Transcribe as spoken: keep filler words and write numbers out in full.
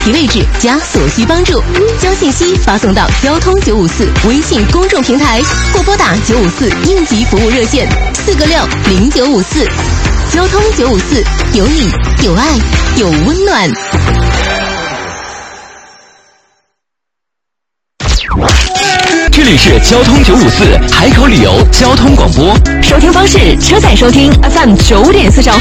其位置加所需帮助，将信息发送到交通九五四微信公众平台，或拨打九五四应急服务热线四个六零九五四。交通九五四，有你有爱有温暖。 这里是交通九五四海口旅游交通广播， 收听方式：车载收听 F M 九五点四兆。